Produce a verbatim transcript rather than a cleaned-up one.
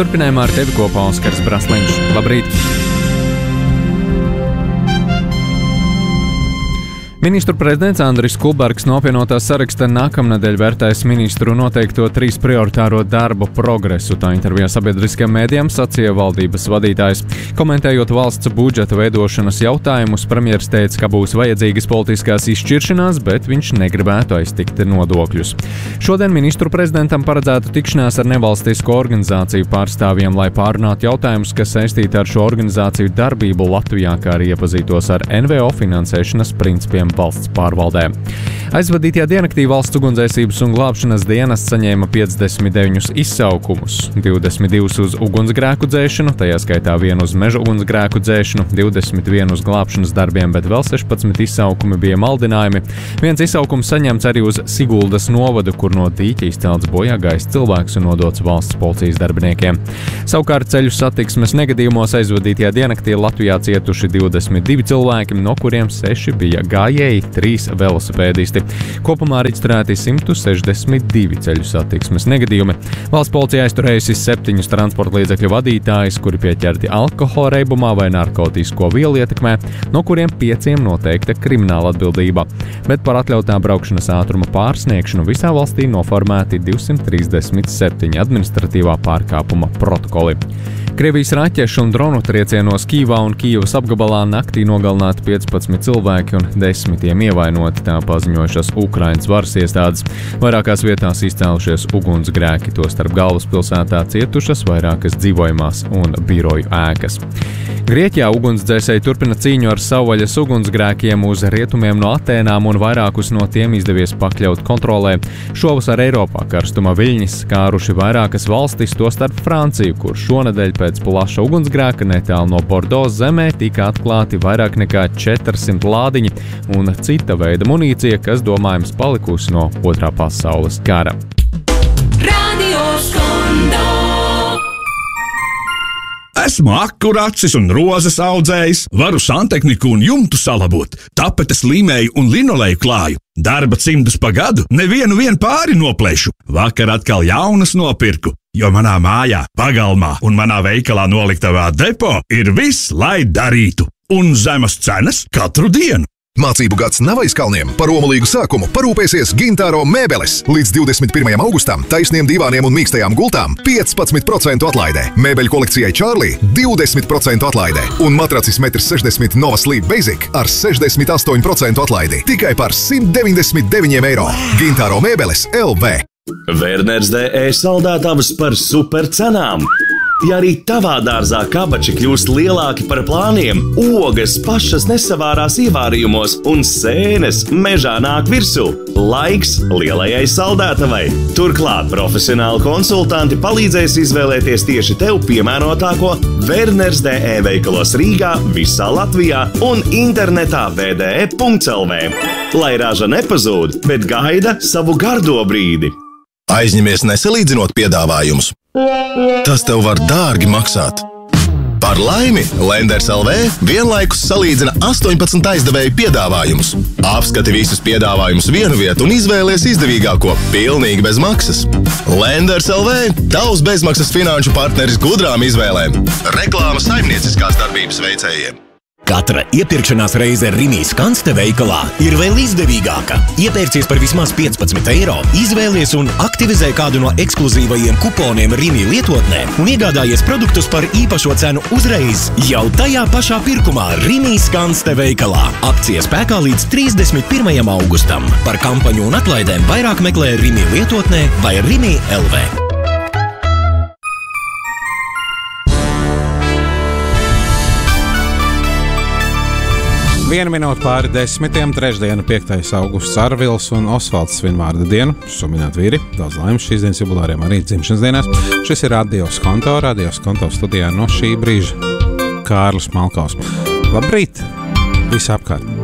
turpinājumā ar tevi kopā Oskars Brasliņš. Labrīt! Ministru prezidents Andris Kulbergs no apvienotā saraksta nākamnedēļ vērtēs ministru noteikto trīs prioritāro darbu progresu. Tā intervijā sabiedriskajiem mēdījiem sacīja valdības vadītājs. Komentējot valsts budžeta veidošanas jautājumus, premjers teica, ka būs vajadzīgas politiskās izšķiršanās, bet viņš negribētu aiztikt nodokļus. Šodien ministru prezidentam paredzēta tikšanās ar nevalstisko organizāciju pārstāvjiem, lai pārunātu jautājumus, kas saistīti ar šo organizāciju darbību Latvijā, kā arī iepazītos ar N V O finansēšanas principiem valsts pārvaldē. Aizvadītajā diennaktī valsts ugunsdzēsības un glābšanas dienas saņēma piecdesmit deviņus izsaukumus, divdesmit divus uz ugunsgrēku dzēšanu, tajā skaitā vienu uz meža ugunsgrēku dzēšanu, divdesmit vienu uz glābšanas darbiem, bet vēl sešpadsmit izsaukumi bija maldinājumi. Viens izsaukums saņemts arī uz Siguldas novadu, kur no dīķa izcelts bojā gājis cilvēks un nodots valsts policijas darbiniekiem. Savukārt ceļu satiksmes negadījumos aizvadītajā diennaktī Latvijā cietuši divdesmit divi cilvēki, no kuriem seši bija gājēji, trīs velosipēdisti. Kopumā reģistrēti simt sešdesmit divi ceļu satiksmes negadījumi. Valsts policija aizturējusi septiņus transporta līdzekļu vadītājus, kuri pieķerti alkohola reibumā vai narkotisko vielu ietekmē, no kuriem pieciem noteikta krimināla atbildība. Bet par atļautā braukšanas ātruma pārsniegšanu visā valstī noformēti divsimt trīsdesmit septiņi administratīvā pārkāpuma protokoli. Krievijas raķešu un dronu triecienos Kīvā un Kīvas apgabalā naktī nogalināti piecpadsmit cilvēki un desmitiem ievainoti, tā paziņojušas Ukrainas varas iestādes. Vairākās vietās izcēlušies ugunsgrēki, tostarp galvaspilsētā cietušas vairākas dzīvojamās un biroju ēkas. Grieķijā ugunsdzēsēji turpina cīņu ar savvaļas ugunsgrēkiem uz rietumiem no Atēnām un vairākus no tiem izdevies pakļaut kontrolē. Šovasar Eiropā karstuma viļņi skāruši vairākas valstis, tostarp Franciju, kur šonedēļ pēc plaša ugunsgrēka netālu no Bordeaux zemē tika atklāti vairāk nekā četrsimt lādiņi un cita veida munīcija, kas domājams palikusi no Otrā pasaules kara. Radio Skondo. Esmu akuracis un rozes audzējs, varu santehniku un jumtu salabot, tapetes līmēju un linoleju klāju. Darba cimdus pa gadu nevienu vien pāri noplēšu. Vakar atkal jaunas nopirku, jo manā mājā, pagalmā un manā veikalā noliktavā depo ir viss, lai darītu. Un zemas cenas katru dienu. Mācību gads nav aiz kalniem. Par omulīgu sākumu parūpēsies Gintāro mēbeles. Līdz divdesmit pirmajam augustam taisniem divāniem un mīkstajām gultām piecpadsmit procentu atlaidē. Mēbeļu kolekcijai Čārlī divdesmit procentu atlaidē. Un matracis metrs sešdesmit Nova Sleep Basic ar sešdesmit astoņu procentu atlaidi. Tikai par simt deviņdesmit deviņiem eiro. Gintāro mēbeles L V. Werners D E saldētavas par supercenām. Ja arī tavā dārzā kabači kļūst lielāki par plāniem, ogas pašas nesavārās ievārījumos un sēnes mežā nāk virsū, laiks lielajai saldētavai. Turklāt profesionāli konsultanti palīdzēs izvēlēties tieši tev piemērotāko Werners D E veikalos Rīgā, visā Latvijā un internetā w d e punkts l v. Lai raža nepazūd, bet gaida savu gardo brīdi. Aizņemies nesalīdzinot piedāvājumus. Tas tev var dārgi maksāt. Par laimi Lenders L V vienlaikus salīdzina astoņpadsmit aizdevēju piedāvājumus. Apskati visus piedāvājumus vienu vietu un izvēlies izdevīgāko, pilnīgi bez maksas. Lenders L V – tavs bezmaksas finanšu partneris gudrām izvēlēm. Reklāma saimnieciskās darbības veicējiem. Katra iepirkšanās reize Rimīs Kanste veikalā ir vēl izdevīgāka. Iepērcies par vismaz piecpadsmit eiro, izvēlies un aktivizē kādu no ekskluzīvajiem kuponiem Rimī lietotnē un iegādājies produktus par īpašo cenu uzreiz jau tajā pašā pirkumā Rimīs Kanste veikalā. Akcija spēkā līdz trīsdesmit pirmajam augustam. Par kampaņu un atlaidēm vairāk meklē Rimī lietotnē vai Rimī L V. Vienu minūti pāri desmitiem, trešdiena, piektais augusts, Arvils un Osvalds svin vārda dienu. Suminēt vīri, daudz laimes šīs dienas jubilāriem arī dzimšanas dienās. Šis ir Radio Skonto, Radio Skonto studijā no šī brīža Kārlis Malkaus. Labrīt, visi apkārt!